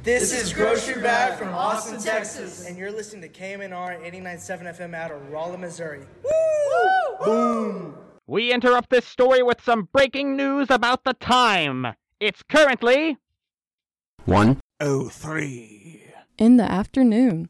This is Grocery Bag from Austin, Texas. And you're listening to KMNR 89.7 FM out of Rolla, Missouri. Woo! Boom! We interrupt this story with some breaking news about the time. It's currently 1:03 in the afternoon.